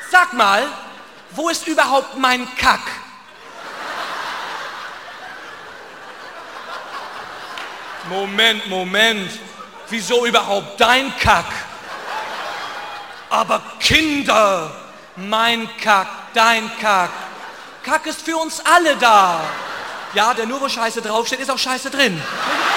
Sag mal, wo ist überhaupt mein Kack? Moment. Wieso überhaupt dein Kack? Aber Kinder, mein Kack, dein Kack. Kack ist für uns alle da. Ja, der nur wo Scheiße draufsteht, ist auch Scheiße drin.